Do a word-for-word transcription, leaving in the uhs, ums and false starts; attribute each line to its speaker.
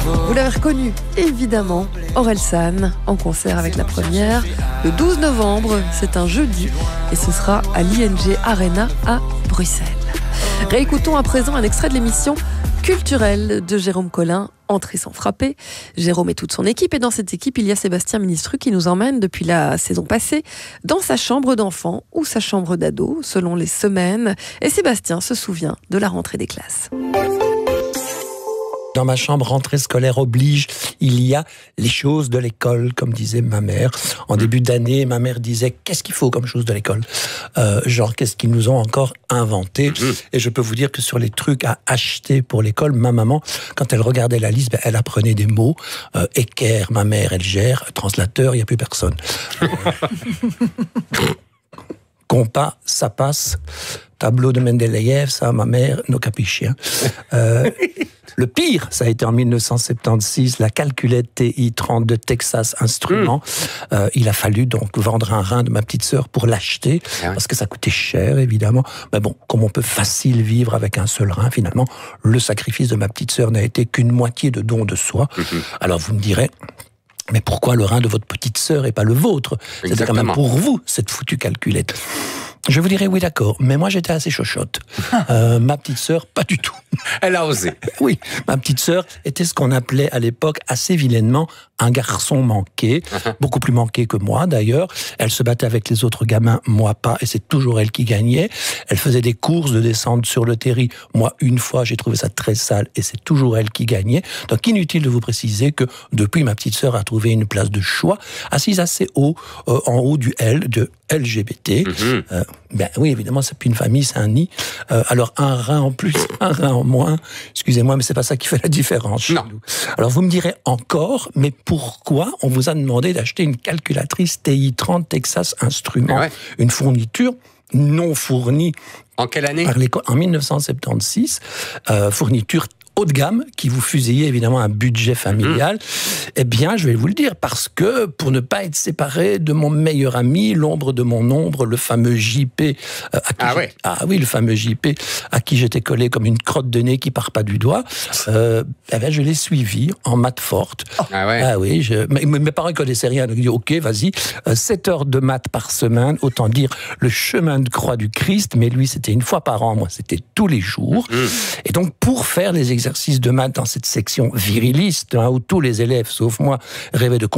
Speaker 1: Vous l'avez reconnu, évidemment, Orelsan, en concert avec la première, le douze novembre, c'est un jeudi, et ce sera à l'I N G Arena à Bruxelles. Réécoutons à présent un extrait de l'émission culturelle de Jérôme Collin, Entrée sans frapper. Jérôme et toute son équipe, et dans cette équipe, il y a Sébastien Ministru qui nous emmène depuis la saison passée dans sa chambre d'enfant ou sa chambre d'ado, selon les semaines. Et Sébastien se souvient de la rentrée des classes.
Speaker 2: Dans ma chambre, rentrée scolaire oblige, il y a les choses de l'école, comme disait ma mère. En début d'année, ma mère disait « Qu'est-ce qu'il faut comme chose de l'école ?» euh, Genre, qu'est-ce qu'ils nous ont encore inventé? Mmh. Et je peux vous dire que sur les trucs à acheter pour l'école, ma maman, quand elle regardait la liste, ben, elle apprenait des mots. Euh, équerre, ma mère, elle gère. Translateur, il n'y a plus personne. Compas, ça passe. Tableau de Mendeleïev, ça, ma mère, nos capuchiens. Euh, le pire, ça a été en dix-neuf cent soixante-seize, la calculette T I trente de Texas Instruments. Mmh. Euh, il a fallu donc vendre un rein de ma petite sœur pour l'acheter, ah ouais. parce que ça coûtait cher, évidemment. Mais bon, comme on peut facile vivre avec un seul rein, finalement, le sacrifice de ma petite sœur n'a été qu'une moitié de don de soi. Mmh. Alors vous me direz... Mais pourquoi le rein de votre petite sœur et pas le vôtre? C'était quand même pour vous, cette foutue calculette. Je vous dirais oui, d'accord, mais moi j'étais assez chochotte. Euh, ma petite sœur, pas du tout.
Speaker 3: Elle a osé.
Speaker 2: Oui, ma petite sœur était ce qu'on appelait à l'époque assez vilainement un garçon manqué, beaucoup plus manqué que moi d'ailleurs. Elle se battait avec les autres gamins, moi pas, et c'est toujours elle qui gagnait. Elle faisait des courses de descente sur le terri. Moi, une fois, j'ai trouvé ça très sale, et c'est toujours elle qui gagnait. Donc inutile de vous préciser que depuis, ma petite sœur a trouvé une place de choix, assise assez haut, euh, en haut du L, de L G B T. Mm-hmm. Euh, ben oui, évidemment, c'est plus une famille, c'est un nid. Euh, alors un rein en plus, un rein en moins. Excusez-moi, mais c'est pas ça qui fait la différence chez nous. Alors vous me direz encore, mais pourquoi on vous a demandé d'acheter une calculatrice T I trente Texas Instruments, ouais. une fourniture non fournie.
Speaker 3: En quelle année?
Speaker 2: Par l'école, en dix-neuf cent soixante-seize, euh, fourniture haut de gamme, qui vous fusillait évidemment un budget familial, mmh. eh bien, je vais vous le dire, parce que pour ne pas être séparé de mon meilleur ami, l'ombre de mon ombre, le fameux J P, euh, à qui
Speaker 3: ah, ouais.
Speaker 2: ah oui, le fameux J P, à qui j'étais collé comme une crotte de nez qui part pas du doigt, euh, eh bien, je l'ai suivi en maths forte. Oh. Ah, ouais. ah oui, je, mes, mes parents ne connaissaient rien, donc ils ont dit, ok, vas-y, euh, sept heures de maths par semaine, autant dire le chemin de croix du Christ, mais lui, c'était une fois par an, moi, c'était tous les jours. Mmh. Et donc, pour faire les exercices de maths dans cette section viriliste, hein, où tous les élèves, sauf moi, rêvaient de